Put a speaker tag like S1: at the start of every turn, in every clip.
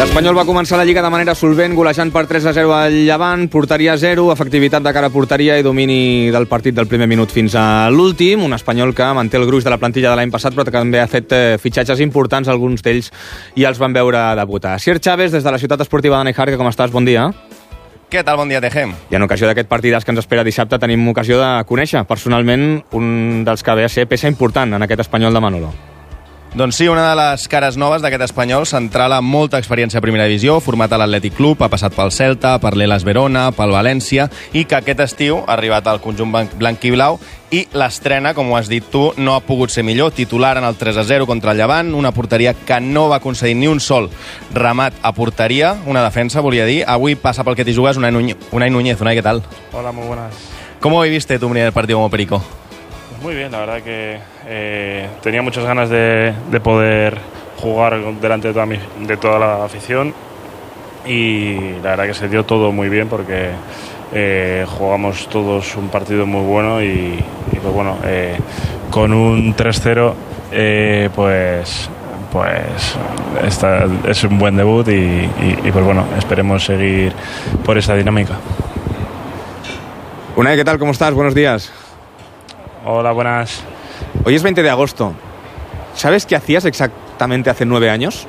S1: L'Espanyol va començar la Lliga de manera solvent, golejant per 3-0 al Llevant, porteria 0, efectivitat de cara a porteria i domini del partit del primer minut fins a l'últim. Un Espanyol que manté el gruix de la plantilla de l'any passat, però que també ha fet fitxatges importants, alguns d'ells i els van veure debutar. Sir Chávez, des de la ciutat esportiva de Níjar, com estàs? Bon dia.
S2: Què tal? Bon dia, Tejem.
S1: I en ocasió d'aquest partidàs que ens espera dissabte tenim ocasió de conèixer personalment un dels que ve a ser peça important en aquest Espanyol de Manolo.
S2: Doncs sí, una de les cares noves d'aquest Espanyol, central amb molta experiència a primera divisió, format a l'Atlètic Club, ha passat pel Celta, per l'Elas Verona, pel València, i que aquest estiu ha arribat al conjunt blanc i blau, i l'estrena, com ho has dit tu, no ha pogut ser millor, titular en el 3-0 contra el Llevant, una porteria que no va aconseguir ni un sol remat a porteria, una defensa, volia dir. Avui passa pel que t'hi jugues Unai Núñez. Unai, ¿qué tal?
S3: Hola, muy buenas.
S2: ¿Cómo viviste tu primer partido como Perico?
S3: Muy bien, la verdad que tenía muchas ganas de poder jugar delante de toda la afición, y la verdad que se dio todo muy bien porque jugamos todos un partido muy bueno y pues bueno, con un 3-0 pues es un buen debut y pues bueno, esperemos seguir por esa dinámica.
S1: Unai, ¿qué tal? ¿Cómo estás? Buenos días.
S3: Hola, buenas.
S1: Hoy es 20 de agosto. ¿Sabes qué hacías exactamente hace 9 años?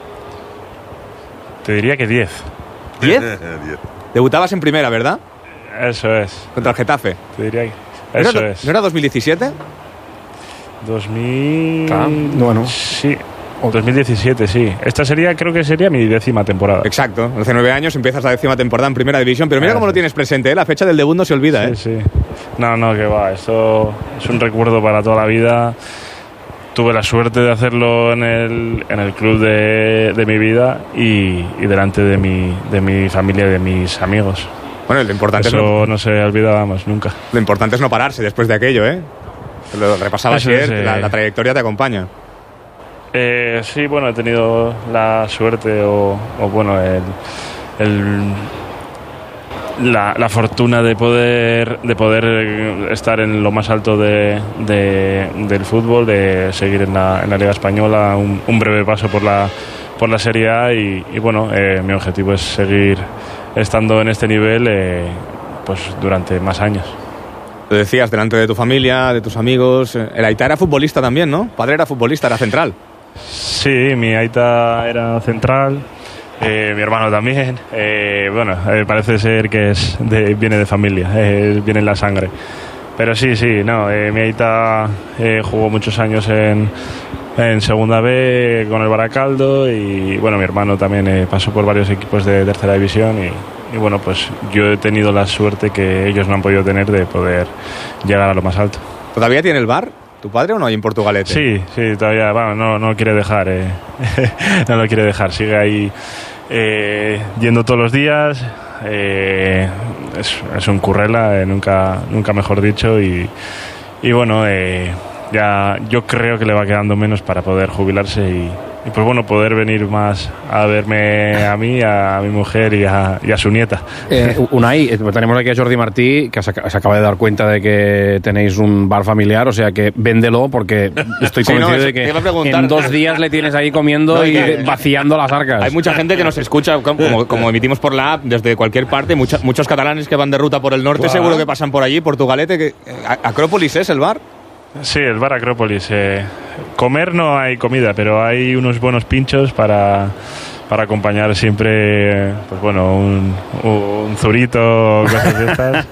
S3: Te diría que 10.
S1: ¿10? Debutabas en primera, ¿verdad?
S3: Eso es.
S1: Contra el Getafe.
S3: Te diría que... Eso es.
S1: ¿No era 2017?
S3: 2000...
S4: Bueno.
S3: Sí. 2017, sí. Esta creo que sería mi 10ª temporada.
S1: Exacto. Hace 9 años empiezas la 10ª temporada en Primera División. Pero mira cómo lo tienes presente, ¿eh? La fecha del debut no se olvida, ¿eh?
S3: Sí. No, que va. Esto es un recuerdo para toda la vida. Tuve la suerte de hacerlo en el club de mi vida y delante de mi familia y de mis amigos.
S1: Bueno, lo importante
S3: eso no se olvida, vamos, nunca.
S1: Lo importante es no pararse después de aquello, ¿eh? Lo repasaba ayer, la trayectoria te acompaña.
S3: Sí, bueno, he tenido la suerte o bueno, la fortuna de poder estar en lo más alto del fútbol, de seguir en la Liga Española, un breve paso por la Serie A y bueno, mi objetivo es seguir estando en este nivel pues durante más años.
S1: Lo decías, delante de tu familia, de tus amigos. El Aita era futbolista también, ¿no? Padre era futbolista, era central.
S3: Sí, mi Aita era central, mi hermano también. Bueno, parece ser que viene de familia, viene en la sangre. Pero sí, no, mi Aita jugó muchos años en Segunda B con el Baracaldo y bueno, mi hermano también pasó por varios equipos de tercera división y bueno, pues yo he tenido la suerte que ellos no han podido tener de poder llegar a lo más alto.
S1: ¿Todavía tiene el bar tu padre o no hay en Portugalete?
S3: Sí, todavía, bueno, no lo quiere dejar, no lo quiere dejar, sigue ahí yendo todos los días, es un currela, nunca mejor dicho, y bueno, ya yo creo que le va quedando menos para poder jubilarse y pues bueno, poder venir más a verme a mí, a mi mujer y a su nieta.
S4: Unai, tenemos aquí a Jordi Martí, que se acaba de dar cuenta de que tenéis un bar familiar, o sea que véndelo, porque estoy convencido de que en 2 días le tienes ahí comiendo y vaciando las arcas.
S1: Hay mucha gente que nos escucha, como emitimos por la app, desde cualquier parte, muchos catalanes que van de ruta por el norte, seguro que pasan por allí, Portugalete. ¿Acrópolis es el bar?
S3: Sí, el bar Acrópolis. Comer no hay comida, pero hay unos buenos pinchos para acompañar siempre, pues bueno, un zurito o cosas de estas.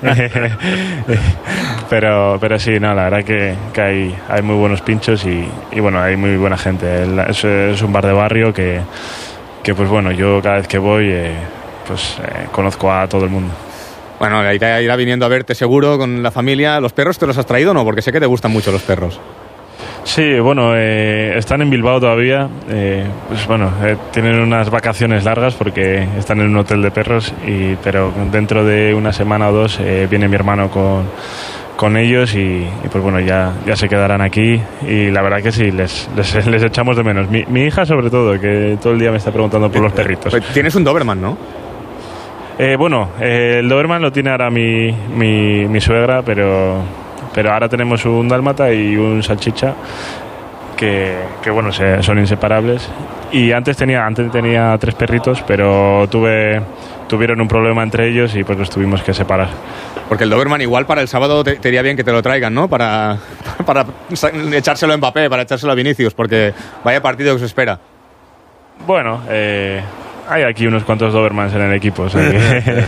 S3: pero sí, no, la verdad que hay muy buenos pinchos y bueno, hay muy buena gente. Es un bar de barrio que pues bueno, yo cada vez que voy conozco a todo el mundo.
S1: Bueno, la idea irá viniendo a verte seguro con la familia. ¿Los perros te los has traído o no? Porque sé que te gustan mucho los perros.
S3: Sí, bueno, están en Bilbao todavía. Pues bueno, tienen unas vacaciones largas porque están en un hotel de perros, pero dentro de una semana o 2 viene mi hermano con ellos y pues bueno, ya se quedarán aquí y la verdad que sí, les echamos de menos. Mi hija sobre todo, que todo el día me está preguntando por los perritos.
S1: Pues tienes un Doberman, ¿no?
S3: Bueno, el Doberman lo tiene ahora mi suegra, pero ahora tenemos un dálmata y un salchicha que bueno, son inseparables Y antes tenía 3 perritos, pero tuvieron un problema entre ellos y pues los tuvimos que separar.
S1: Porque el Doberman igual para el sábado te iría bien que te lo traigan, ¿no? Para echárselo a Mbappé, para echárselo a Vinicius, porque vaya partido que se espera.
S3: Bueno, hay aquí unos cuantos Dobermans en el equipo, o sea que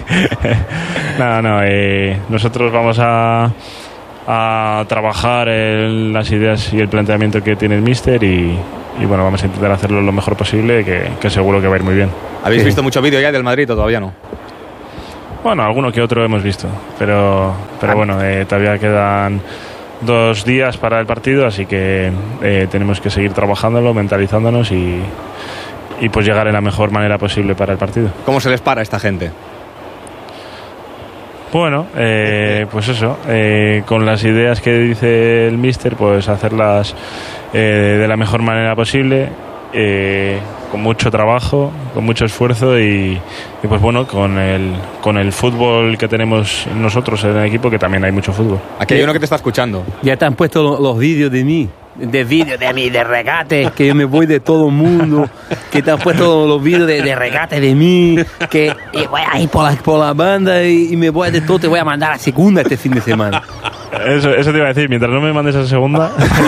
S3: nosotros vamos a trabajar en las ideas y el planteamiento que tiene el míster y bueno, vamos a intentar hacerlo lo mejor posible, que seguro que va a ir muy bien.
S1: ¿Habéis visto mucho vídeo ya del Madrid o todavía no?
S3: Bueno, alguno que otro hemos visto, pero bueno, todavía quedan 2 días para el partido, así que tenemos que seguir trabajándolo, mentalizándonos y pues llegar en la mejor manera posible para el partido.
S1: ¿Cómo se les para a esta gente?
S3: Bueno, pues eso, con las ideas que dice el míster, pues hacerlas de la mejor manera posible, con mucho trabajo, con mucho esfuerzo y pues bueno, con el fútbol que tenemos nosotros en el equipo, que también hay mucho fútbol.
S1: Aquí hay uno que te está escuchando.
S5: Ya te han puesto los vídeos de mí. De regate, que yo me voy de todo el mundo, que te han puesto los vídeos de regate de mí, que voy a ir por la banda y me voy de todo, te voy a mandar a segunda este fin de semana.
S3: Eso te iba a decir, mientras no me mandes a segunda.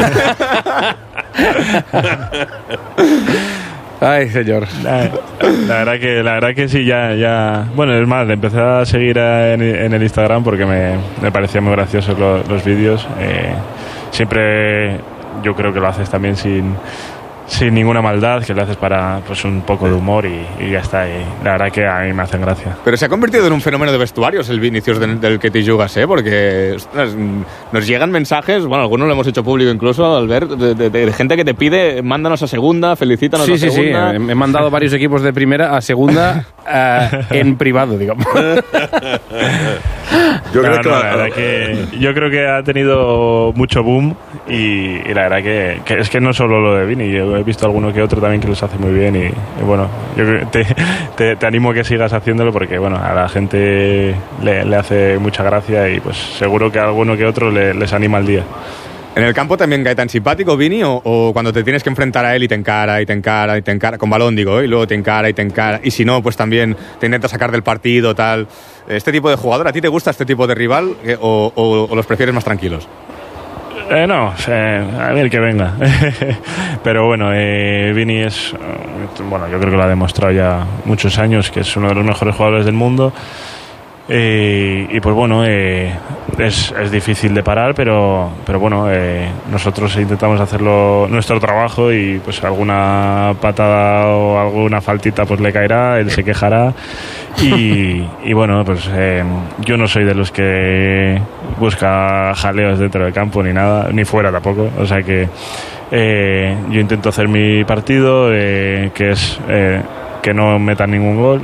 S4: Ay, señor.
S3: La verdad que sí, ya. Bueno, es más, le empecé a seguir en el Instagram porque me parecían muy graciosos los vídeos. Siempre yo creo que lo haces también sin ninguna maldad, que lo haces para pues un poco de humor y ya está. Y la verdad que a mí me hacen gracia.
S1: Pero se ha convertido en un fenómeno de vestuarios el Vinicius del que te jugas, porque ostras, nos llegan mensajes, bueno, algunos lo hemos hecho público incluso, Albert, de gente que te pide, mándanos a segunda, felicítanos a segunda.
S4: Sí, he mandado varios equipos de primera a segunda en privado, digamos.
S3: Yo creo que ha tenido mucho boom y la verdad que es que no solo lo de Vini, yo he visto alguno que otro también que los hace muy bien y bueno, yo te animo a que sigas haciéndolo porque bueno, a la gente le hace mucha gracia y pues seguro que a alguno que otro les anima el día.
S1: ¿En el campo también cae tan simpático, Vini, o cuando te tienes que enfrentar a él y te encara, con balón digo, y luego te encara, y si no, pues también te intenta sacar del partido, tal? ¿Este tipo de jugador, a ti te gusta este tipo de rival o los prefieres más tranquilos?
S3: No, a mí el que venga. Pero bueno, Vini es, bueno, yo creo que lo ha demostrado ya muchos años, que es uno de los mejores jugadores del mundo. Y pues bueno, es difícil de parar, pero bueno, nosotros intentamos hacerlo nuestro trabajo y pues alguna patada o alguna faltita pues le caerá, él se quejará y bueno, pues yo no soy de los que busca jaleos dentro del campo ni nada, ni fuera tampoco, o sea que yo intento hacer mi partido, que es que no metan ningún gol.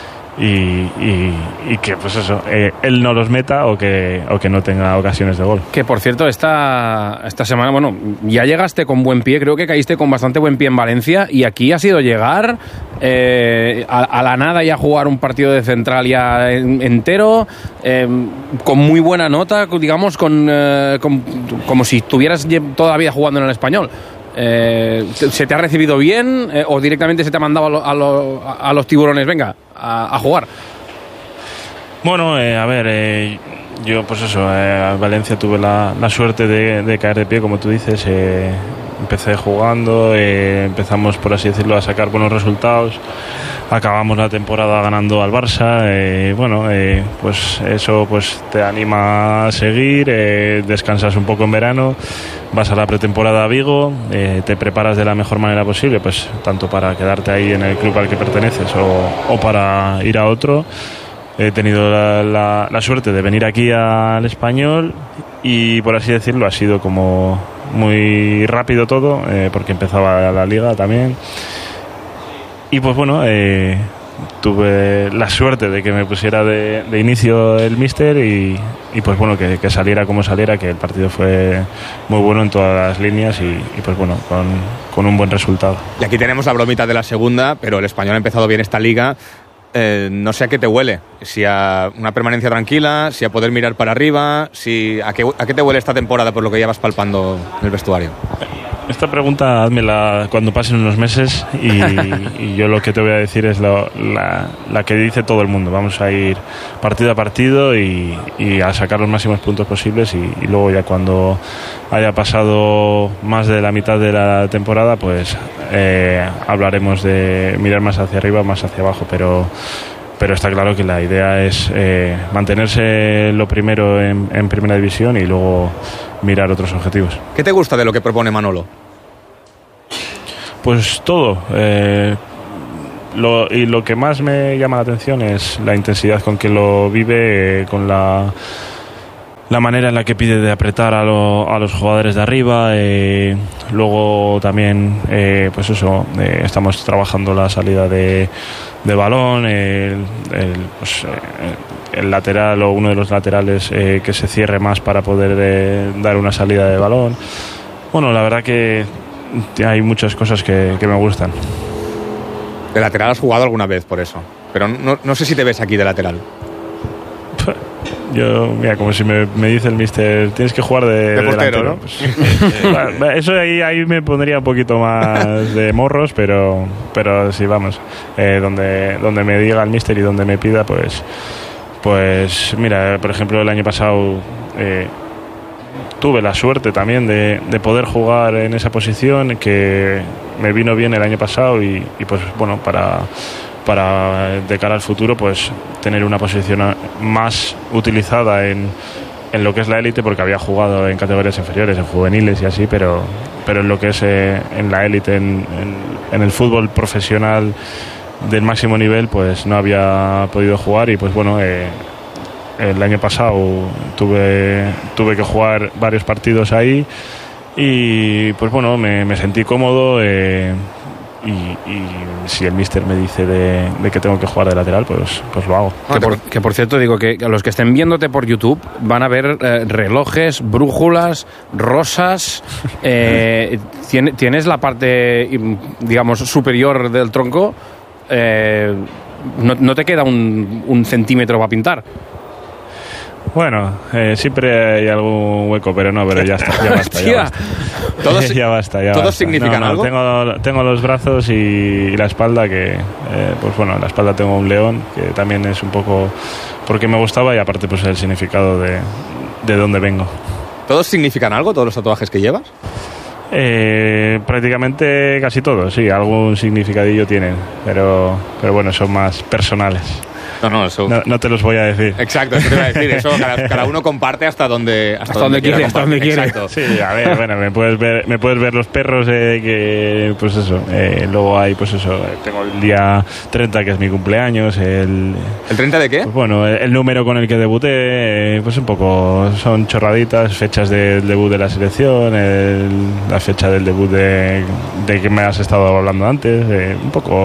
S3: Y que pues eso, él no los meta o que no tenga ocasiones de gol.
S4: Que por cierto, esta semana, bueno, ya llegaste con buen pie, creo que caíste con bastante buen pie en Valencia y aquí ha sido llegar a la nada y a jugar un partido de central ya entero, con muy buena nota, digamos, como si estuvieras toda la vida jugando en el Español. ¿Se te ha recibido bien o directamente se te ha mandado a los tiburones, venga, a jugar?
S3: Bueno, a ver, yo pues eso, en Valencia tuve la suerte de caer de pie, como tú dices. Empecé jugando, empezamos, por así decirlo, a sacar buenos resultados. Acabamos la temporada ganando al Barça. Bueno, pues eso pues te anima a seguir. Descansas un poco en verano, vas a la pretemporada a Vigo, te preparas de la mejor manera posible, pues tanto para quedarte ahí en el club al que perteneces o para ir a otro. He tenido la suerte de venir aquí al Español y, por así decirlo, ha sido como muy rápido todo, porque empezaba la liga también. Y pues bueno, tuve la suerte de que me pusiera de inicio el míster y pues bueno, que saliera como saliera, que el partido fue muy bueno en todas las líneas y pues bueno, con un buen resultado.
S1: Y aquí tenemos la bromita de la segunda, pero el Español ha empezado bien esta liga. No sé a qué te huele, si a una permanencia tranquila, si a poder mirar para arriba, a qué te huele esta temporada por lo que ya vas palpando en el vestuario.
S3: Esta pregunta házmela cuando pasen unos meses y yo lo que te voy a decir es la que dice todo el mundo. Vamos a ir partido a partido y a sacar los máximos puntos posibles y luego ya cuando haya pasado más de la mitad de la temporada, pues hablaremos de mirar más hacia arriba, más hacia abajo, pero está claro que la idea es mantenerse lo primero en primera división y luego mirar otros objetivos.
S1: ¿Qué te gusta de lo que propone Manolo?
S3: Pues todo. Lo que más me llama la atención es la intensidad con que lo vive, con la manera en la que pide de apretar a los jugadores de arriba. Luego también, pues eso, estamos trabajando la salida de balón, el lateral o uno de los laterales que se cierre más para poder dar una salida de balón. Bueno, la verdad que hay muchas cosas que me gustan.
S1: De lateral has jugado alguna vez, por eso. Pero no sé si te ves aquí de lateral.
S3: Yo, mira, como si me dice el míster, tienes que jugar de
S1: portero,
S3: ¿no? Pues, eso ahí me pondría un poquito más de morros, pero sí, vamos. Donde me diga el míster y donde me pida, pues mira, por ejemplo, el año pasado tuve la suerte también de poder jugar en esa posición, que me vino bien el año pasado y pues bueno, para de cara al futuro, pues tener una posición más utilizada en lo que es la élite, porque había jugado en categorías inferiores, en juveniles y así, pero en lo que es en la élite, en el fútbol profesional del máximo nivel, pues no había podido jugar y pues bueno, el año pasado tuve que jugar varios partidos ahí y pues bueno, me sentí cómodo y si el míster me dice de que tengo que jugar de lateral, pues lo hago.
S4: Que por cierto, digo que a los que estén viéndote por YouTube van a ver relojes, brújulas, rosas. Tienes la parte, digamos, superior del tronco. No te queda un centímetro para pintar.
S3: Bueno, siempre hay algún hueco, pero ya basta. Ya basta.
S1: ¿Todos significan algo?
S3: Tengo los brazos y la espalda, que pues bueno, en la espalda tengo un león, que también es un poco porque me gustaba, y aparte pues el significado de dónde vengo.
S1: ¿Todos significan algo, todos los tatuajes que llevas?
S3: Prácticamente casi todos, sí, algún significadillo tienen, pero bueno, son más personales.
S1: Eso...
S3: No te los voy a decir.
S1: Exacto, eso te iba a decir. Eso cada uno comparte hasta donde quiere.
S4: Exacto.
S3: Sí, a ver, bueno, me puedes ver los perros, que pues eso. Luego hay, pues eso, tengo el día 30, que es mi cumpleaños. ¿El
S1: 30 de qué?
S3: Pues bueno, el número con el que debuté, pues un poco son chorraditas, fechas del debut de la selección, la fecha del debut de que me has estado hablando antes, un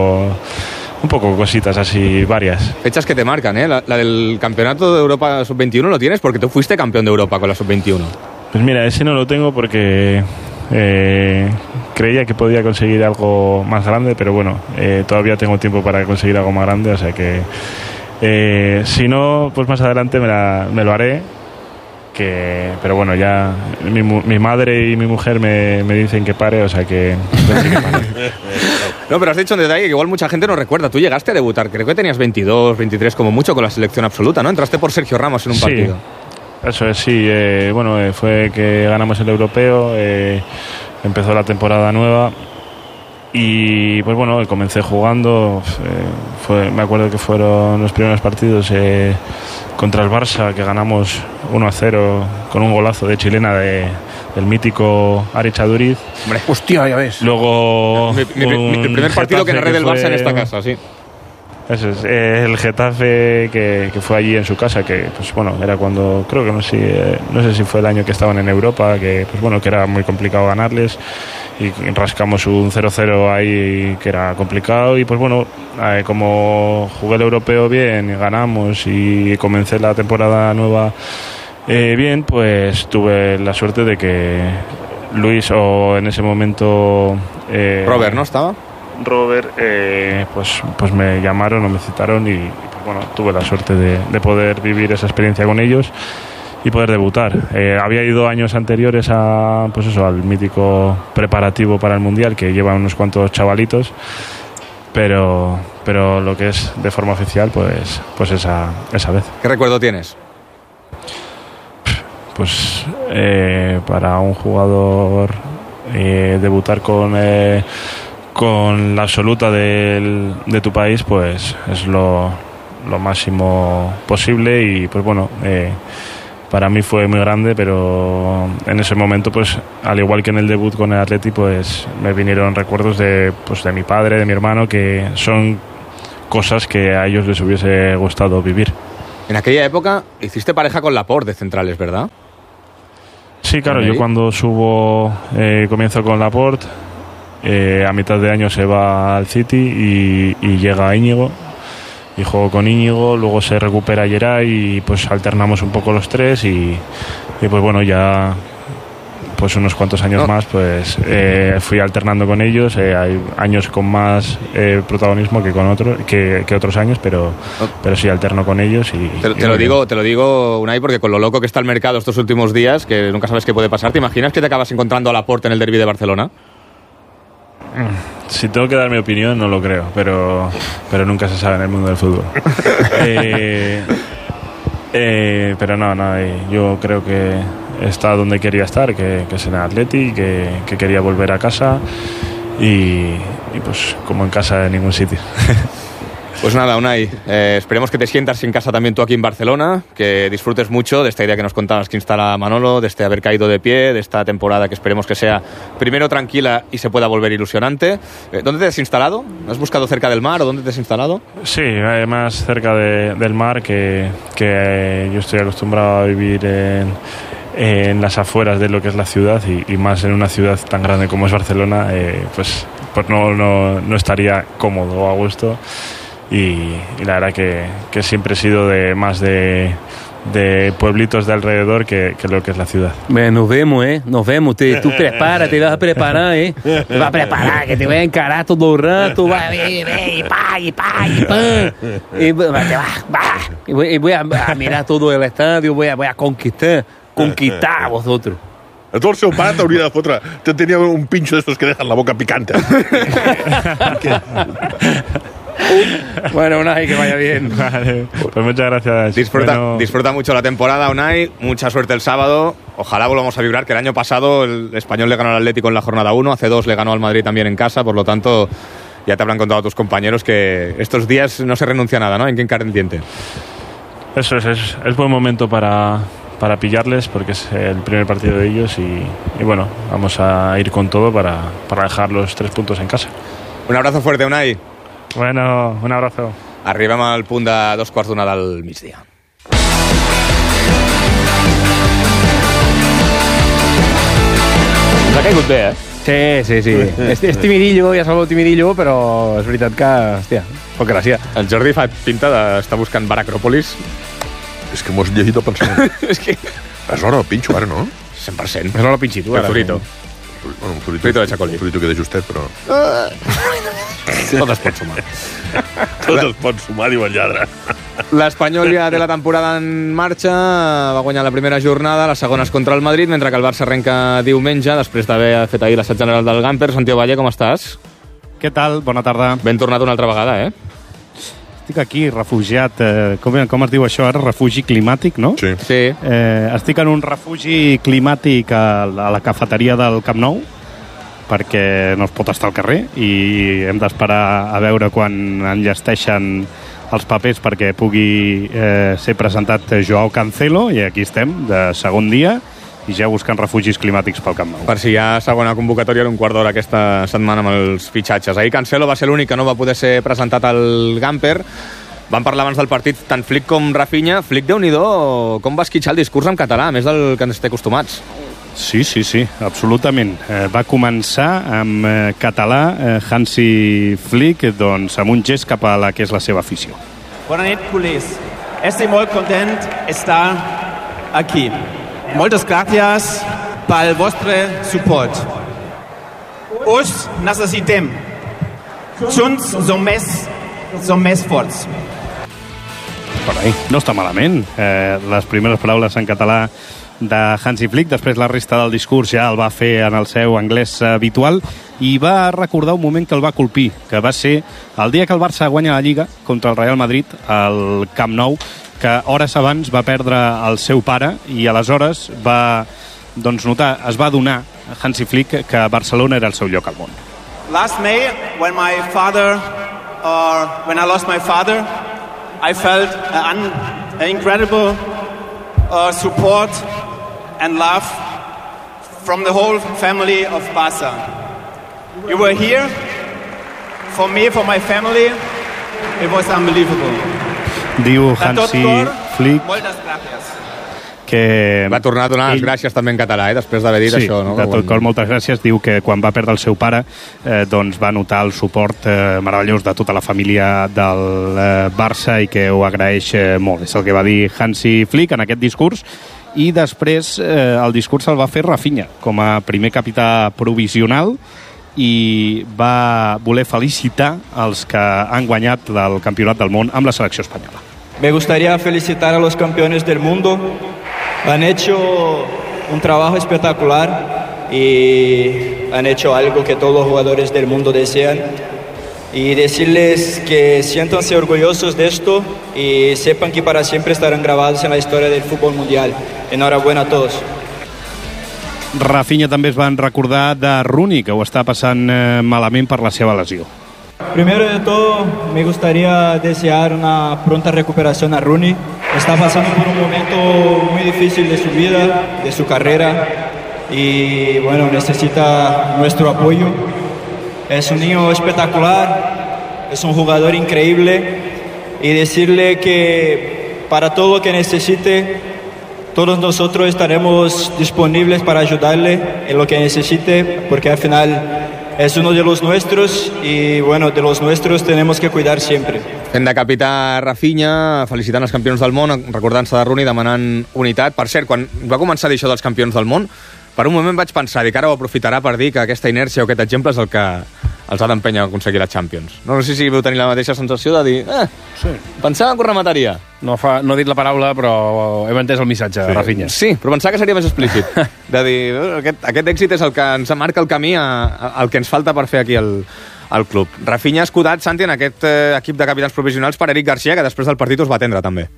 S3: poco cositas así, varias.
S1: Fechas que te marcan, ¿eh? La del campeonato de Europa Sub-21 lo tienes porque tú fuiste campeón de Europa con la Sub-21.
S3: Pues mira, ese no lo tengo porque creía que podía conseguir algo más grande, pero bueno, todavía tengo tiempo para conseguir algo más grande, o sea que si no, pues más adelante me lo haré. Pero bueno, ya mi madre y mi mujer me dicen que pare, o sea que pare.
S1: No, pero has dicho un detalle que igual mucha gente no recuerda. Tú llegaste a debutar, creo que tenías 22, 23 como mucho con la selección absoluta, ¿no? Entraste por Sergio Ramos en un partido.
S3: Eso es, sí. Bueno, fue que ganamos el europeo, empezó la temporada nueva y pues bueno, comencé jugando. Me acuerdo que fueron los primeros partidos contra el Barça, que ganamos 1-0 con un golazo de chilena del mítico Aritz Aduriz.
S1: Hombre, hostia, ya ves.
S3: Luego
S1: mi primer partido que narré del Barça en esta casa, sí.
S3: Eso es, el Getafe que fue allí en su casa, que pues bueno, era cuando, creo que no sé si fue el año que estaban en Europa, que pues bueno, que era muy complicado ganarles, y rascamos un 0-0 ahí que era complicado, y pues bueno, como jugué el europeo bien, ganamos y comencé la temporada nueva bien, pues tuve la suerte de que Luis, o en ese momento
S1: Robert, ¿no estaba?
S3: Robert, pues me llamaron o me citaron y pues bueno, tuve la suerte de poder vivir esa experiencia con ellos poder debutar. Había ido años anteriores al mítico preparativo para el Mundial, que lleva unos cuantos chavalitos, pero lo que es de forma oficial, pues esa vez.
S1: ¿Qué recuerdo tienes?
S3: Pues para un jugador debutar con la absoluta de tu país, pues es lo máximo posible, y pues bueno, para mí fue muy grande, pero en ese momento, pues al igual que en el debut con el Atleti, pues me vinieron recuerdos de mi padre, de mi hermano, que son cosas que a ellos les hubiese gustado vivir.
S1: En aquella época hiciste pareja con Laporte de centrales, ¿verdad?
S3: Sí, claro, yo cuando subo comienzo con Laporte, a mitad de año se va al City y llega Íñigo, y juego con Íñigo, luego se recupera Geray y pues alternamos un poco los tres, y pues bueno, ya pues unos cuantos años más pues fui alternando con ellos. Hay años con más protagonismo que otros años, pero sí alterno con ellos. Te
S1: lo digo, Unai, porque con lo loco que está el mercado estos últimos días, que nunca sabes qué puede pasar, ¿te imaginas que te acabas encontrando a Laporte en el derbi de Barcelona?
S3: Si tengo que dar mi opinión, no lo creo, pero nunca se sabe en el mundo del fútbol. Pero no, yo creo que está donde quería estar, que es en el Atleti, que quería volver a casa, y pues como en casa de ningún sitio.
S1: Pues nada, Unai, esperemos que te sientas en casa también tú aquí en Barcelona, que disfrutes mucho de esta idea que nos contabas que instala Manolo, de este haber caído de pie, de esta temporada que esperemos que sea primero tranquila y se pueda volver ilusionante. ¿Dónde te has instalado? ¿Has buscado cerca del mar o dónde te has instalado?
S3: Sí, más cerca del mar, que yo estoy acostumbrado a vivir en las afueras de lo que es la ciudad, y más en una ciudad tan grande como es Barcelona, pues no estaría cómodo o a gusto. Y la verdad que siempre he sido más de pueblitos de alrededor que lo que es la ciudad.
S5: Nos vemos, Nos vemos. Tú prepara, te vas a preparar, Te vas a preparar, que te voy a encarar todo el rato. Y voy a mirar todo el estadio, voy a conquistar a vosotros.
S6: A tu el seu pare t'hauria de fotre. Tenia un pincho d'estos que dejan la boca picante.
S5: Bueno, Unai, que vaya bien.
S3: Vale, pues muchas gracias.
S1: Disfruta mucho la temporada, Unai. Mucha suerte el sábado. Ojalá volvamos a vibrar, que el año pasado el Español le ganó al Atlético en la jornada 1, hace 2 le ganó al Madrid también en casa, por lo tanto ya te habrán contado tus compañeros que estos días no se renuncia a nada, ¿no? En que encarren diente.
S3: Eso es buen momento para pillarles, porque es el primer partido de ellos, y bueno, vamos a ir con todo para dejar los 3 puntos en casa.
S1: Un abrazo fuerte, Unai.
S3: Bueno, un abrazo.
S1: Arribem al punt de 2:15 del migdia. Ens ha caigut bé,
S5: Sí. És timidillo, ja sabeu timidillo, però és veritat que, hòstia, pot gràcia.
S1: El Jordi fa pinta d'estar buscant Bar Acròpolis.
S6: És que m'ho has llegit el pensament.
S1: És que...
S6: És hora del pinxo, ara, no?
S1: 100%.
S5: És hora del pinxito, ara.
S1: El zurito.
S6: Bueno, un zurito
S1: de xacolí.
S6: Un zurito que de justet, però...
S1: Tot es pot sumar.
S6: Tot es pot sumar, diu el lladre.
S1: L'Espanyol ja té la temporada en marxa, va guanyar la primera jornada, la segona és contra el Madrid, mentre que el Barça arrenca diumenge, després d'haver fet ahir l'assaig general del Gamper. Santiago Valle, com estàs?
S7: Què tal? Bona tarda.
S1: Ben tornat una altra vegada,
S7: Estic aquí, refugiat. Com es diu això ara? Refugi climàtic, no?
S1: Sí.
S7: Estic en un refugi climàtic a la cafeteria del Camp Nou, perquè no es pot estar al carrer, i hem d'esperar a veure quan enllesteixen els papers perquè pugui ser presentat Joao Cancelo, i aquí estem, de segon dia, i ja buscant refugis climàtics pel Camp Nou.
S1: Per si hi ha segona convocatòria en un quart d'hora aquesta setmana amb els fitxatges. Ahir Cancelo va ser l'únic que no va poder ser presentat al Gamper. Vam parlar abans del partit tant Flick com Rafinha. Flick, Déu-n'hi-do, com va esquitxar el discurs en català, més del que ens té acostumats.
S7: Sí, absolutament. Va començar amb català Hansi Flick, doncs amb un gest cap a la que és la seva afició.
S8: Bona nit, culers. Estic molt content d'estar aquí. Moltes gràcies pel vostre suport. Us necessitem. Junts som més forts.
S7: No està malament. Les primeres paraules en català de Hansi Flick, després la resta del discurs ja el va fer en el seu anglès habitual i va recordar un moment que el va colpir, que va ser el dia que el Barça guanya la Lliga contra el Real Madrid al Camp Nou, que hores abans va perdre el seu pare i aleshores va notar, es va adonar Hansi Flick que Barcelona era el seu lloc al món.
S8: Last May, when I lost my father, I felt an incredible support and love from the whole family of Barça. You were here for me, for my family. It was unbelievable.
S7: Diu Hansi Flick que
S1: va tornar a donar les gràcies també en català, després d'haver dit això. No?
S7: De tot cor, moltes gràcies. Diu que quan va perdre el seu pare va notar el suport meravellós de tota la família del Barça i que ho agraeix molt. És el que va dir Hansi Flick en aquest discurs. I després el discurs el va fer Rafinha com a primer capità provisional i va voler felicitar els que han guanyat el Campionat del Món amb la selecció espanyola.
S9: Me gustaría felicitar a los campeones del mundo. Han hecho un trabajo espectacular y han hecho algo que todos los jugadores del mundo desean. Y decirles que siéntanse orgullosos de esto y sepan que para siempre estarán grabados en la historia del fútbol mundial. Enhorabuena a todos.
S7: Rafinha també es van recordar de Rooney, que ho està passant malament per la seva lesió.
S9: Primero de todo, me gustaría desear una pronta recuperación a Rooney. Está pasando por un momento muy difícil de su vida, de su carrera, y bueno, necesita nuestro apoyo. Es un niño espectacular, es un jugador increíble, y decirle que para todo lo que necesite, todos nosotros estaremos disponibles para ayudarle en lo que necesite, porque al final es uno de los nuestros y, bueno, de los nuestros tenemos que cuidar siempre.
S1: Fent de capità Rafinha, felicitant els campions del món, recordant-se de Rooney, demanant unitat. Per cert, quan va començar a dir això dels campions del món, per un moment vaig pensar que ara ho aprofitarà per dir que aquesta inèrcia o aquest exemple és el que els ha d'empènyer a aconseguir la Champions. No sé si veu tenir la mateixa sensació de dir
S4: sí.
S1: Pensava que ho remataria.
S4: No he dit la paraula, però hem entès el missatge, Rafinha.
S1: Sí, però pensava que seria més explícit. De dir, aquest èxit és el que ens marca el camí al que ens falta per fer aquí el club. Rafinha ha escudat, Santi, en aquest equip de capitans provisionals per Eric Garcia, que després del partit us va atendre també.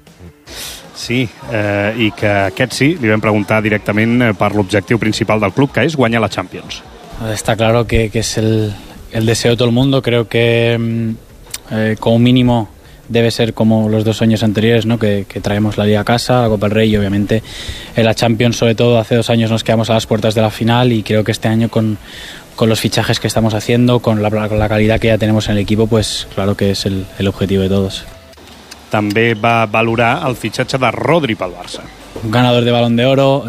S7: Sí, i que aquest sí, li vam preguntar directament per l'objectiu principal del club, que és guanyar la Champions.
S10: Está claro que es el deseo de todo el mundo. Creo que como mínimo debe ser como los 2 años anteriores, ¿no? Que traemos la Liga a casa, la Copa del Rey y obviamente en la Champions, sobre todo hace 2 años nos quedamos a las puertas de la final, y creo que este año con los fichajes que estamos haciendo, con la calidad que ya tenemos en el equipo, pues claro que es el objetivo de todos.
S7: També va valorar el fitxatge de Rodri pel Barça.
S10: Un ganador de Balón de Oro,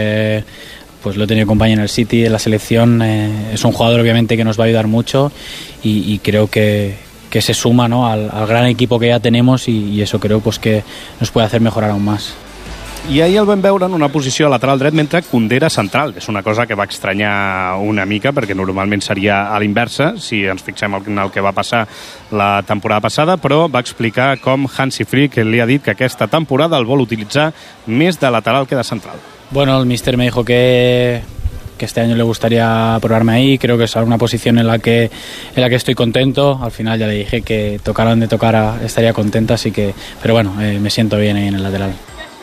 S10: pues lo he tenido compañero en el City, en la selección. Es un jugador obviamente que nos va a ayudar mucho y creo que se suma, ¿no? al gran equipo que ya tenemos, y eso creo pues que nos puede hacer mejorar aún más.
S7: I ahir el vam veure en una posició lateral dret mentre Koundé era central. És una cosa que va estranyar una mica, perquè normalment seria a l'inversa, si ens fixem en el que va passar la temporada passada, però va explicar com Hansi Flick li ha dit que aquesta temporada el vol utilitzar més de lateral que de central.
S10: Bueno, el míster me dijo que este año le gustaría probarme ahí. Creo que es una posición en la que estoy contento. Al final ya le dije que tocara donde tocara estaría contenta, así que, pero bueno, me siento bien ahí en el lateral.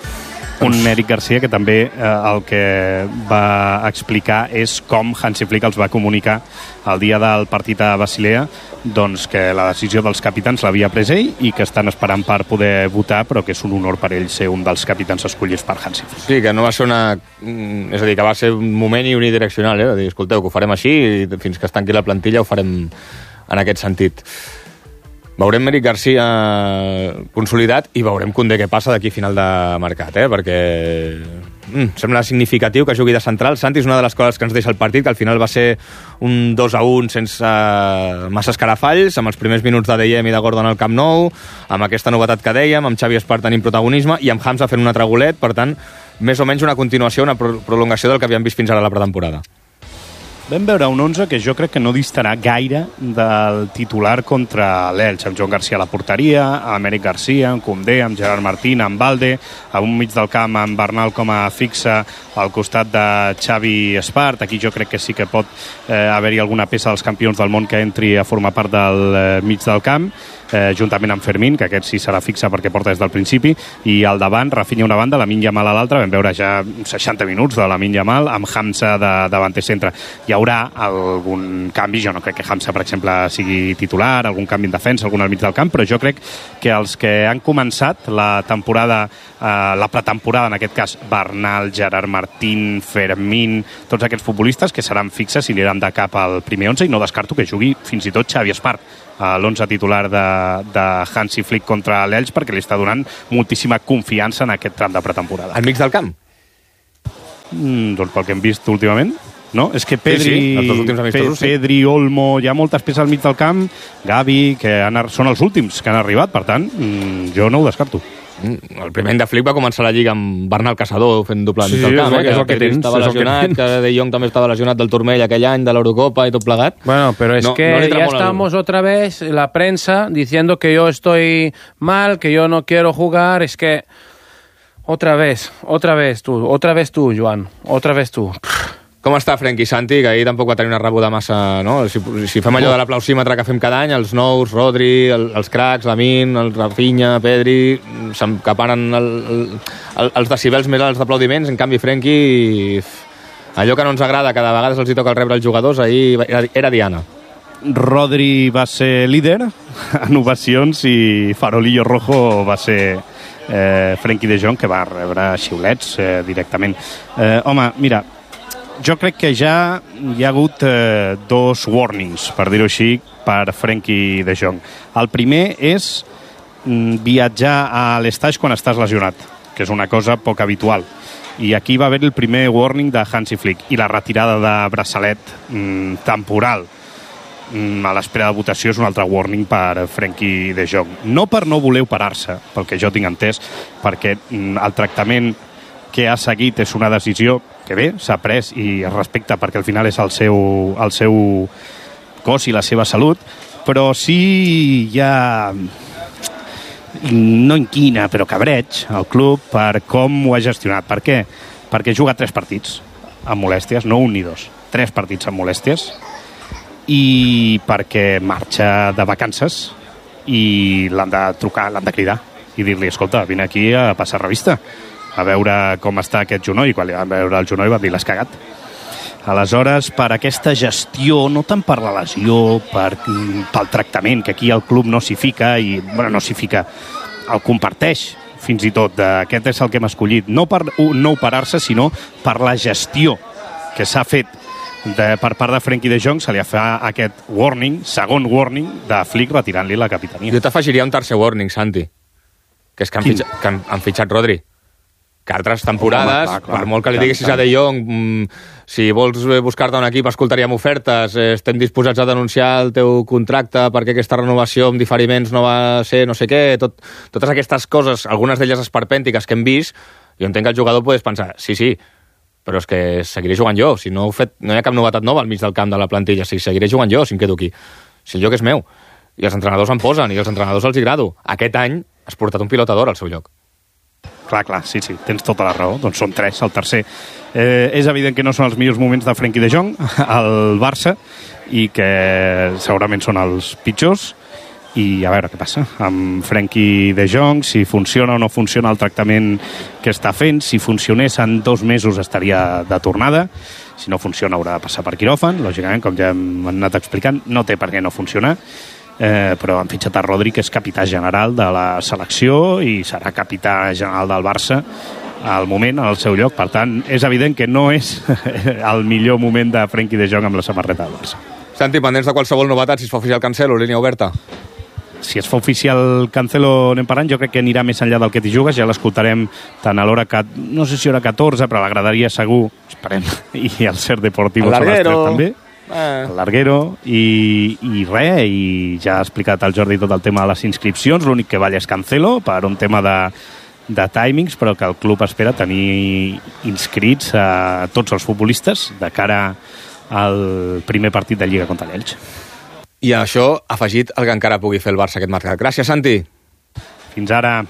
S7: Un Eric Garcia que també el que va explicar és com Hansi Flick els va comunicar el dia del partit a Basilea, doncs que la decisió dels capitans l'havia pres ell i que estan esperant per poder votar, però que és un honor per ell ser un dels capitans escollits per Hansi Flick.
S1: Sí, que no va ser és a dir, que va ser un moment unidireccional, de dir, escolteu, que ho farem així i fins que es tanqui la plantilla ho farem en aquest sentit. Veurem Eric Garcia consolidat i veurem Koundé què passa d'aquí a final de mercat, perquè sembla significatiu que jugui de central. Santi, és una de les coses que ens deixa el partit, que al final va ser un 2-1 sense massa escarafalls, amb els primers minuts de Deyem i de Gordon al Camp Nou, amb aquesta novetat que dèiem, amb Xavi Espart tenint protagonisme i amb Hamza fent un altre golet, per tant, més o menys una continuació, una prolongació del que havíem vist fins ara a la pretemporada.
S7: vam veure un 11 que jo crec que no distarà gaire del titular contra l'Elx, amb Joan Garcia a la porteria, amb Amèric Garcia, amb Koundé, amb Gerard Martín, amb Balde, a un mig del camp amb Bernal com a fixa al costat de Xavi Espart. Aquí jo crec que sí que pot haver-hi alguna peça dels campions del món que entri a formar part del mig del camp, juntament amb Fermín, que aquest sí serà fixa perquè porta des del principi, i al davant, Rafinha una banda, Lamine Yamal a l'altra. Vam veure ja 60 minuts de Lamine Yamal amb Hamza de davanter centre. Hi haurà algun canvi, jo no crec que Hamza, per exemple, sigui titular, algun canvi en defensa, algun al mig del camp, però jo crec que els que han començat la temporada, la pretemporada, en aquest cas, Bernal, Gerard Martín, Fermín, tots aquests futbolistes que seran fixes i aniran de cap al primer 11, i no descarto que jugui fins i tot Xavi Espart a l'11 titular de Hansi Flick contra l'Elx, perquè li està donant moltíssima confiança en aquest tram de pretemporada.
S1: Al mig del camp?
S7: Doncs pel que hem vist últimament, no? És que
S1: Pedri,
S7: Pedri, Olmo, hi ha moltes peces al mig del camp, Gavi, que són els últims que han arribat, per tant, jo no ho descarto.
S1: El primer any de Flick va començar la Lliga amb Bernal Caçador fent doble al mig del camp,
S4: és el que tens,
S1: estava lesionat, que De Jong també estava lesionat del turmell aquell any de l'Eurocopa i tot plegat.
S4: Bueno, pero es que ya estamos otra vez la prensa diciendo que yo estoy mal, que yo no quiero jugar, es que otra vez tú, Joan, otra vez tú.
S1: Com està Frenkie Santi, que ahir tampoc va tenir una rebuda massa... No? Si fem allò de l'aplausímetre que fem cada any, els nous, Rodri, els cracs, Lamine, el Rafinha, Pedri, s'encaparen els decibels més als d'aplaudiments. En canvi, Frenkie, allò que no ens agrada, cada vegada els hi toca el rebre els jugadors, ahir era Diana.
S7: Rodri va ser líder en ovacions i Farolillo Rojo va ser Frenkie de Jong, que va rebre xiulets directament. Home, mira, jo crec que ja hi ha hagut dos warnings, per dir-ho així, per Frenkie de Jong. El primer és viatjar a l'estaix quan estàs lesionat, que és una cosa poc habitual. I aquí va haver el primer warning de Hansi Flick, i la retirada de braçalet temporal a l'espera de votació és un altre warning per Frenkie de Jong. No per no voler operar-se, pel que jo tinc entès, perquè el tractament que ha seguit és una decisió que bé, s'ha pres i es respecta perquè al final és el seu cos i la seva salut, però sí hi ha no inquina, però cabreig al club per com ho ha gestionat. Per què? Perquè juga 3 partits amb molèsties, no un ni dos, 3 partits amb molèsties, i perquè marxa de vacances i l'han de trucar, l'han de cridar i dir-li, escolta, vine aquí a passar revista, a veure com està aquest genoll, i quan li van veure el genoll van dir, l'has cagat. Aleshores, per aquesta gestió, no tant per la lesió, pel tractament, que aquí el club no s'hi fica, i bueno, no s'hi fica, el comparteix fins i tot, aquest és el que hem escollit, no per no operar-se, sinó per la gestió que s'ha fet per part de Frenkie de Jong. Se li fa aquest warning, segon warning de Flick retirant-li la capitania.
S1: Jo t'afegiria un tercer warning, Santi, que és que han fitxat Rodri. Que altres temporades, per molt que li diguessis a De Jong, si vols buscar-te un equip, escoltaríem ofertes, estem disposats a denunciar el teu contracte perquè aquesta renovació amb diferiments no va ser no sé què, totes aquestes coses, algunes d'elles esperpèntiques que hem vist, jo entenc que el jugador podés pensar, sí, però és que seguiré jugant jo, si no hi ha cap novetat nova al mig del camp de la plantilla, si seguiré jugant jo, si em quedo aquí, si el lloc és meu, i els entrenadors em posen, i els entrenadors els hi grado. Aquest any has portat un pilota d'or al seu lloc.
S7: Clar, sí, tens tota la raó. Doncs són 3, el tercer. És evident que no són els millors moments de Frenkie de Jong al Barça i que segurament són els pitjors, i a veure què passa amb Frenkie de Jong, si funciona o no funciona el tractament que està fent. Si funcionés en 2 mesos estaria de tornada, si no funciona haurà de passar per quiròfan, lògicament, com ja hem anat explicant, no té per què no funcionar. Però han fitxat a Rodri, que és capità general de la selecció i serà capità general del Barça al moment, al seu lloc. Per tant, és evident que no és el millor moment de Frenkie de Jong amb la samarreta del Barça.
S1: Santi, pendents de qualsevol novetat, si es fa oficial Cancelo, línia oberta?
S7: Si es fa oficial Cancelo, anem parlant, jo crec que anirà més enllà del que t'hi jugues, ja l'escoltarem tant a l'hora, no sé si hora 14, però l'agradaria segur, esperem, i el Ser Deportivo a les 3 també. El Larguero i res, i ja ha explicat el Jordi tot el tema de les inscripcions. L'únic que balla és Cancelo per un tema de timings, però que el club espera tenir inscrits a tots els futbolistes de cara el primer partit de Lliga contra l'Elx.
S1: I això afegit el que encara pugui fer el Barça aquest mercat. Gràcies, Santi.
S7: Fins ara.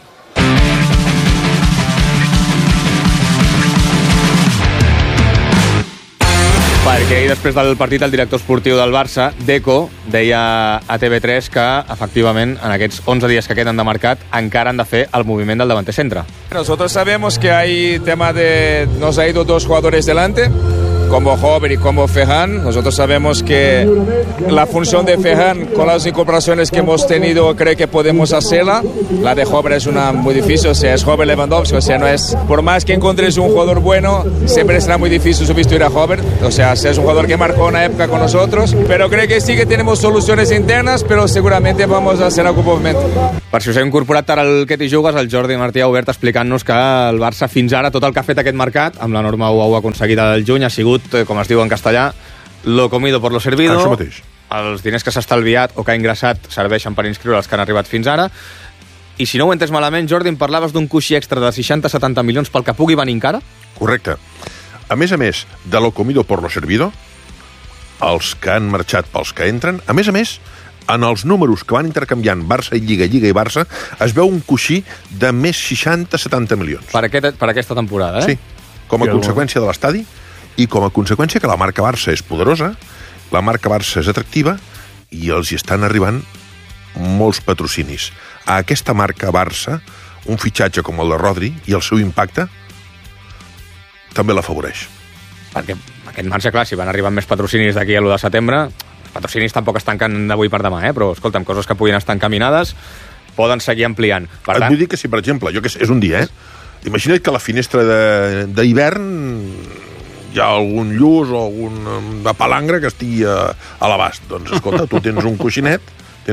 S1: Perquè ahir, després del partit, el director esportiu del Barça, Deco, deia a TV3 que, efectivament, en aquests 11 dies que queden de mercat, encara han de fer el moviment del davanter centre.
S11: Nosotros sabemos que hay tema de... Nos ha ido 2 jugadores delante, como Hover y como Ferran. Nosotros sabemos que la función de Ferran, con las incorporaciones que hemos tenido, creo que podemos hacerla. La de Hover es una muy difícil, o sea, es Hover Lewandowski, o sea, no es... Por más que encontres un jugador bueno, siempre será muy difícil sustituir a Hover. O sea, es un jugador que marcó una época con nosotros, pero creo que sí que tenemos soluciones internas, pero seguramente vamos a hacer algún movimiento.
S1: Per si us heu incorporat ara al Què t'hi jugues, el Jordi Martí ha obert explicant-nos que el Barça fins ara, tot el que ha fet aquest mercat, amb la norma 1-1 aconseguida del juny, ha sigut, com es diu en castellà, lo comido por lo servido.
S6: Això mateix.
S1: Els diners que s'ha estalviat o que ha ingressat serveixen per inscriure els que han arribat fins ara. I si no ho he entès malament, Jordi, em parlaves d'un coixí extra de 60-70 milions pel que pugui venir encara?
S6: Correcte. A més, de lo comido por lo servido, els que han marxat pels que entren, a més, en els números que van intercanviant Barça i Lliga, Lliga i Barça, es veu un coixí de més 60-70 milions.
S1: Per aquesta temporada,
S6: Sí, com a conseqüència de l'estadi i com a conseqüència que la marca Barça és poderosa, la marca Barça és atractiva i els hi estan arribant molts patrocinis. A aquesta marca Barça, un fitxatge com el de Rodri i el seu impacte també l'afavoreix.
S1: Perquè aquest marge, clar, si van arribant més patrocinis d'aquí a l'1 de setembre, els patrocinis tampoc es tanquen d'avui per demà, però, escolta'm, coses que puguin estar encaminades poden seguir ampliant. Per
S6: Et vull dir que si, per exemple, jo que sé, és un dia, imagina't que a la finestra d'hivern hi ha algun lluç o alguna palangre que estigui a l'abast. Doncs, escolta, tu tens un coixinet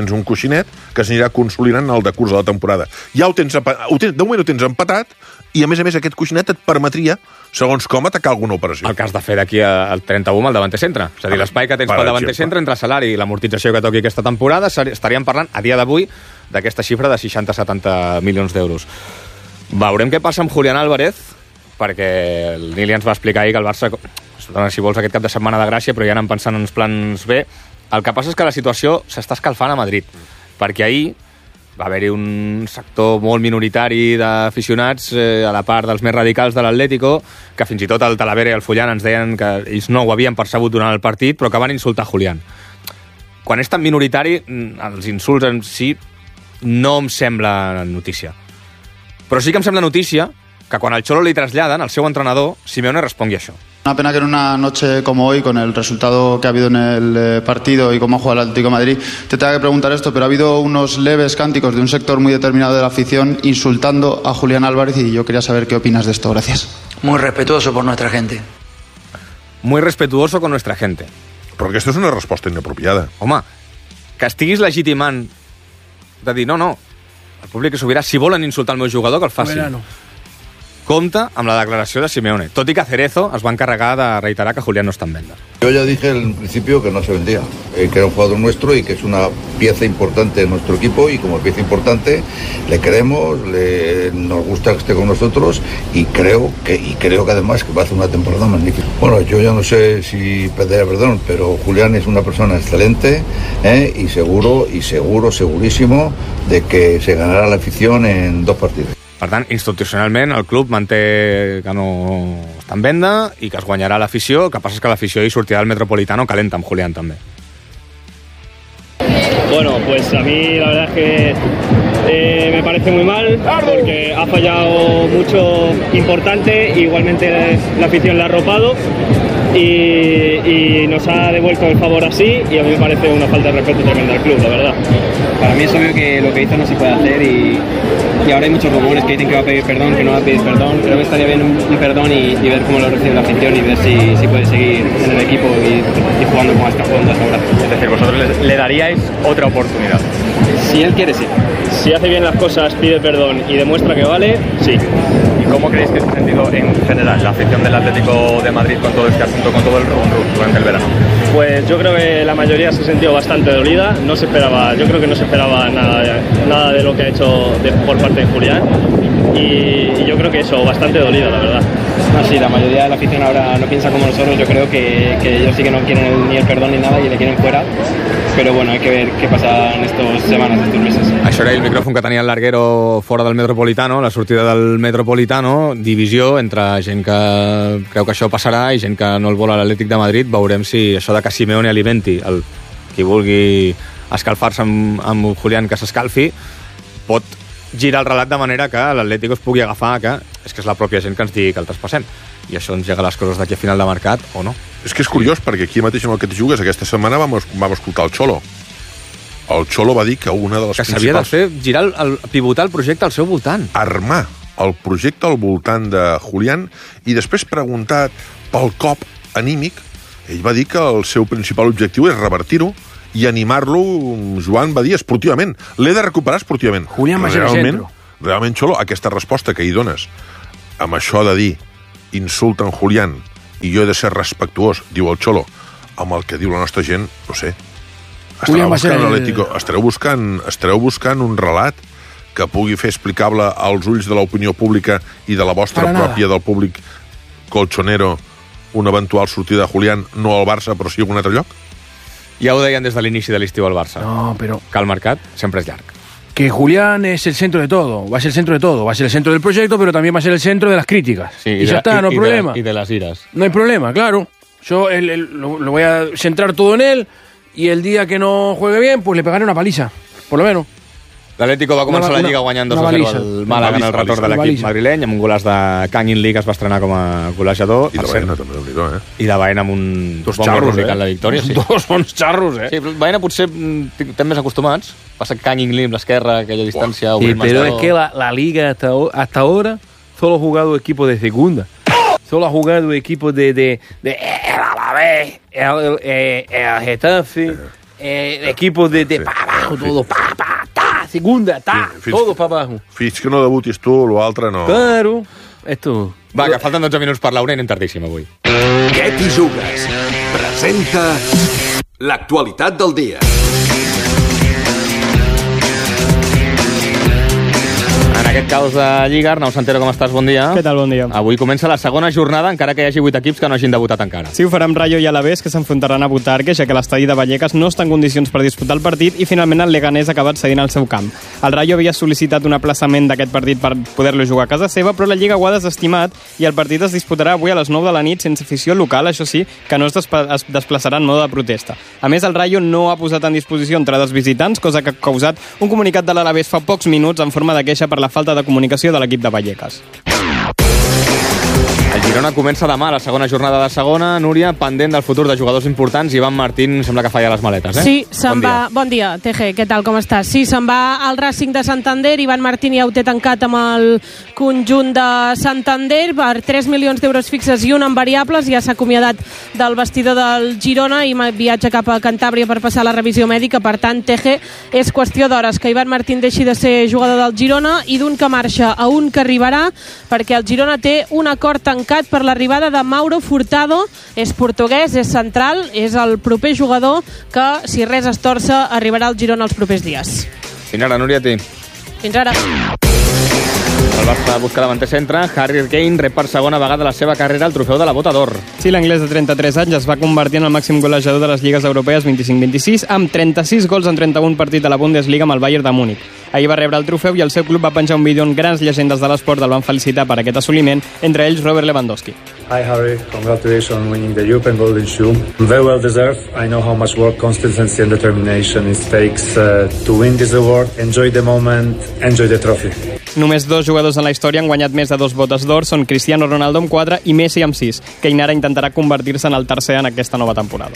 S6: que s'anirà consolidant al decurs de la temporada. Ja de moment ho tens empatat i, a més, aquest coixinet et permetria, segons com, atacar alguna operació.
S1: El que has de fer d'aquí al 31 amb el davanter centre. És a dir, l'espai que tens pel davanter centre entre salari i l'amortització que toqui aquesta temporada, estaríem parlant, a dia d'avui, d'aquesta xifra de 60-70 milions d'euros. Veurem què passa amb Julián Álvarez, perquè el Nili ens va explicar ahir que el Barça, si vols, aquest cap de setmana de gràcia, però ja anem pensant en els plans B. El que passa és que la situació s'està escalfant a Madrid, perquè ahir va haver-hi un sector molt minoritari d'aficionats a la part dels més radicals de l'Atlético, que fins i tot el Talavera i el Fullan ens deien que ells no ho havien percebut durant el partit, però que van insultar Julián. Quan és tan minoritari, els insults en si no em sembla notícia. Però sí que em sembla notícia que quan al Cholo li traslladen, el seu entrenador, Simeone, respongui això.
S12: Una pena que en una noche como hoy, con el resultado que ha habido en el partido y cómo ha jugado el Atlético de Madrid, te tenga que preguntar esto, pero ha habido unos leves cánticos de un sector muy determinado de la afición insultando a Julián Álvarez y yo quería saber qué opinas de esto. Gracias.
S13: Muy respetuoso por nuestra gente.
S1: Muy respetuoso con nuestra gente.
S6: Però aquesta és una resposta inapropiada.
S1: Home, que estiguis legitimant de dir, no, el públic és sobirà, si volen insultar el meu jugador, que el facin. Compte amb la declaració de Simeone, tot i que Cerezo es va encarregar de reiterar que Julián no está en venda.
S14: Yo ya dije en principio que no se vendía, que era un jugador nuestro y que es una pieza importante de nuestro equipo y como pieza importante le queremos, nos gusta que esté con nosotros y creo que además que va a hacer una temporada magnífica. Bueno, yo ya no sé si pediré perdón, pero Julián es una persona excelente y segurísimo de que se ganará la afición en 2 partidos.
S1: Per tant, institucionalment, el club manté que no està en venda i que es guanyarà l'afició. El que passa és que l'afició hi sortirà del Metropolitano calenta amb Julián també.
S15: Bueno, pues a mí la verdad es que me parece muy mal porque ha fallado mucho importante, igualmente la afición le ha arropado y nos ha devuelto el favor así y a mí me parece una falta de respeto tremenda al club, la verdad.
S16: Para mí es obvio que lo que hizo no se puede hacer y ahora hay muchos rumores que dicen que va a pedir perdón, que no va a pedir perdón. Creo que estaría bien un perdón y ver cómo lo recibe la afición y ver si puede seguir en el equipo y jugando como está jugando hasta ahora.
S17: Es decir, vosotros le daríais otra oportunidad.
S16: Si él quiere, sí.
S15: Si hace bien las cosas, pide perdón y demuestra que vale, sí.
S17: ¿Y cómo creéis que se ha sentido en general la afición del Atlético de Madrid con todo este asunto, con todo el rum durante el verano?
S15: Pues yo creo que la mayoría se ha sentido bastante dolida. Yo creo que no se esperaba nada de lo que ha hecho por parte de Julián. y yo creo que eso, bastante dolido, la verdad.
S16: No, sí, la mayoría de la afición ahora no piensa como nosotros. Yo creo que ellos sí que no quieren ni el perdón ni nada y le quieren fuera. Però bueno, hay que ver qué pasa en estas semanas, estos meses.
S1: Això era el micròfon que tenia el Larguero fora del Metropolitano, la sortida del Metropolitano, divisió entre gent que creu que això passarà i gent que no el vol a l'Atlètic de Madrid. Veurem si això de que Simeone alimenti qui vulgui escalfar-se amb Julián que s'escalfi, pot girar el relat de manera que l'Atlético es pugui agafar que és la pròpia gent que ens digui que el traspassem. I això ens llega les coses d'aquí a final de mercat o no.
S6: És que és curiós, perquè aquí mateix en el que et jugues, aquesta setmana vam escoltar el Xolo. El Xolo va dir que una de les
S1: principals... Que s'havia de fer girar, pivotar el projecte al seu voltant.
S6: Armar el projecte al voltant de Julián i després preguntat pel cop anímic, ell va dir que el seu principal objectiu és revertir-ho i animar-lo, Joan va dir, esportivament. L'he de recuperar esportivament.
S4: Julián va ser el centro.
S6: Realment, Xolo, aquesta resposta que hi dones amb això de dir insulten Julián i jo he de ser respectuós, diu el Xolo, amb el que diu la nostra gent, no sé. Estareu buscant un relat que pugui fer explicable als ulls de l'opinió pública i de la vostra pròpia, del públic colchonero, una eventual sortida de Julián, no al Barça, però sí a un altre lloc?
S1: Ja ho deien des de l'inici de l'estiu al Barça.
S4: No, però...
S1: Que el mercat sempre és llarg.
S4: Que Julián es el centro de todo, va a ser el centro de todo, va a ser el centro del proyecto, pero también va a ser el centro de las críticas.
S1: Sí,
S4: y ya está, no hay problema.
S1: Y de las iras.
S4: No hay problema, claro. Yo lo voy a centrar todo en él y el día que no juegue bien, pues le pegaré una paliza, por lo menos.
S1: L'Atlético va començar la Lliga guanyant 2-0 al Màlaga en el retorn de l'equip madrileny, amb un golaç de Kang In Lee que es va estrenar com a golejador.
S6: I de Baena també, déu-n'hi-do,
S1: I de Baena amb un
S4: dos xarros,
S1: la victòria. Sí.
S4: Dos bons xarros,
S1: Sí, Baena potser estem més acostumats. Passa Kang In Lee amb l'esquerra, aquella distància...
S5: Sí, pero es que la Liga hasta ahora solo ha jugado equipos de segunda. Solo ha jugado equipos de el Alavés, el Getafe, equipos de para abajo, todo, segunda, todo para abajo.
S6: Fins que no debutis tu, l'altre no.
S5: Claro, esto...
S1: Va, que falten 12 minuts per l'hora i anem tardíssim avui.
S18: Què t'hi jugues? Presenta l'actualitat del dia.
S1: En aquest caos de Lliga, Arnau Santero, com estàs? Bon dia.
S15: Què tal, bon dia.
S1: Avui comença la segona jornada, encara que hi hagi 8 equips que no hagin debutat encara.
S15: Sí, ho farà amb Rayo i Alavés, que s'enfrontaran a Butarque, ja que l'estadi de Vallecas no està en condicions per disputar el partit, i finalment el Leganés ha acabat cedint al seu camp. El Rayo havia sol·licitat un aplaçament d'aquest partit per poder-lo jugar a casa seva, però la Lliga ho ha desestimat i el partit es disputarà avui a les 9 de la nit sense afició local, això sí, que no es desplaçarà en mode de protesta. A més, el Rayo no ha posat en disposició entrades als visitants, cosa que ha causat un comunicat de l'Alavés fa pocs minuts en forma de queixa per la falta de comunicació de l'equip de Vallecas.
S1: El Girona comença demà la segona jornada de segona. Núria, pendent del futur de jugadors importants. Ivan Martín sembla que falla les maletes,
S19: Sí, se'n va... Bon dia, TG, què tal, com estàs? Sí, se'n va al Racing de Santander. Ivan Martín ja ho té tancat amb el conjunt de Santander per 3 milions d'euros fixes i un en variables. Ja s'ha acomiadat del vestidor del Girona i viatja cap a Cantàbria per passar la revisió mèdica. Per tant, TG, és qüestió d'hores que Ivan Martín deixi de ser jugador del Girona i d'un que marxa a un que arribarà, perquè el Girona té un acord tancat per l'arribada de Mauro Furtado. És portuguès, és central, és el proper jugador que, si res es torça, arribarà al Girona els propers dies.
S1: Fins ara, Núria, a ti.
S19: Fins ara.
S1: El Barça busca davanter centre. Harry Kane rep per segona vegada la seva carrera el trofeu de la Bota d'Or.
S15: Sí, l'anglès de 33 anys es va convertir en el màxim golejador de les lligues europees 25-26 amb 36 gols en 31 partits de la Bundesliga amb el Bayern de Múnich. Ahir va rebre el trofeu i el seu club va penjar un vídeo on grans llegendes de l'esport el van felicitar per aquest assoliment, entre ells Robert Lewandowski.
S20: Hi Harry, congratulations on winning the European Golden Shoe. Very well deserved. I know how much work, consistency and determination it takes to win this award. Enjoy the moment, enjoy the trophy.
S15: Només 2 jugadors en la història han guanyat més de 2 botes d'or, són Cristiano Ronaldo amb 4 i Messi amb 6, que Inara intentarà convertir-se en el tercer en aquesta nova temporada.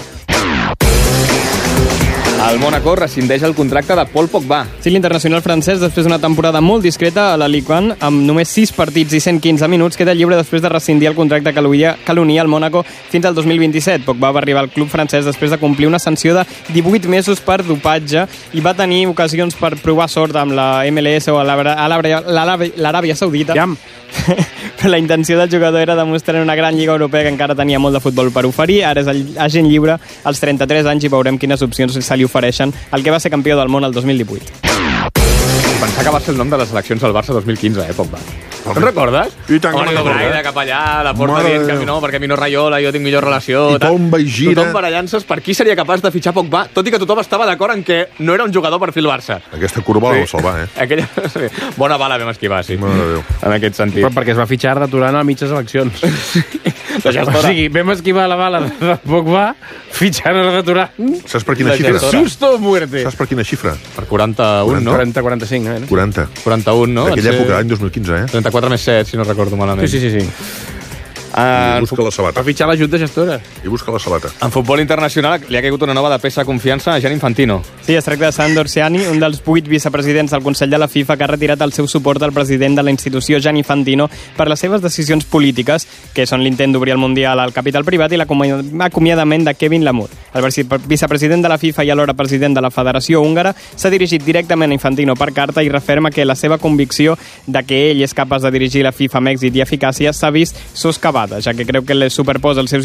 S1: El Mónaco rescindeix el contracte de Paul Pogba.
S15: Sí, l'internacional francès, després d'una temporada molt discreta a la Ligue 1, amb només 6 partits i 115 minuts, queda lliure després de rescindir el contracte que l'unia al Mónaco fins al 2027. Pogba va arribar al club francès després de complir una sanció de 18 mesos per dopatge i va tenir ocasions per provar sort amb la MLS o l'Aràbia Saudita. Però la intenció del jugador era demostrar una gran lliga europea que encara tenia molt de futbol per oferir. Ara és agent lliure als 33 anys i veurem quines opcions se li ofereixen el que va ser campió del món el 2018.
S1: Pensar que que va ser el nom de les eleccions al Barça 2015, Pogba. Te'n recordes?
S6: I tant que me'n recordo.
S1: Braida cap allà, la porta dient que no, perquè a mi no raiola, jo tinc millor relació...
S6: I tomba i gira.
S1: Tothom barallant-se per qui seria capaç de fitxar Pogba, tot i que tothom estava d'acord en que no era un jugador per fi el Barça.
S6: Aquesta curva la va salvar,
S1: Aquella... Bona bala vam esquivar, sí. En aquest sentit.
S4: Però perquè es va fitxar d'aturant a mitges eleccions. O sigui, vam esquivar la bala de Pogba fitxant a d'aturant.
S6: Saps per quina xifra?
S4: Susto o muerte.
S6: Saps per quina xifra?
S1: Per 41, no?
S4: 40-45,
S6: 41,
S1: no?
S6: D'aquella època, l'any 2015,
S1: 34 més 7, si no recordo malament.
S4: Sí.
S6: I busca la sabata.
S4: Va fitxar la Junta Gestora.
S6: I busca la sabata.
S1: En futbol internacional li ha caigut una nova de peça de confiança a Gianni Infantino.
S15: Sí, es tracta de Sandor Ciani, un dels 8 vicepresidents del Consell de la FIFA que ha retirat el seu suport al president de la institució, Gianni Infantino, per les seves decisions polítiques, que són l'intent d'obrir el Mundial al capital privat i l'acomiadament de Kevin Lamour. El vicepresident de la FIFA i alhora president de la Federació Húngara s'ha dirigit directament a Infantino per carta i referma que la seva convicció de que ell és capaç de dirigir la FIFA amb èxit i eficàcia s'ha vist soscavada, ja que creu que li superposa els seus